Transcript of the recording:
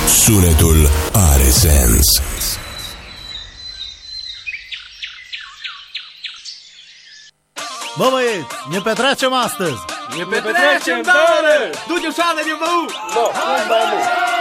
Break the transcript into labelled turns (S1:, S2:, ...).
S1: Sunetul are sens.
S2: Bă, băieți, ne petrecem astăzi.
S3: Ne petrecem, tare! Du-te, Oșană, de băut!
S4: Nu, nu-i mai mult.